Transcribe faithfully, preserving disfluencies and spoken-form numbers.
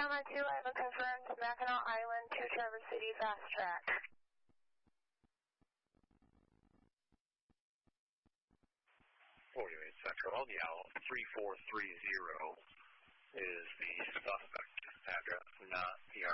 Comma two, I have a confirmed Mackinac Island to Traverse City fast track. forty-eight Central, yeah, three four three zero is the suspect address, not the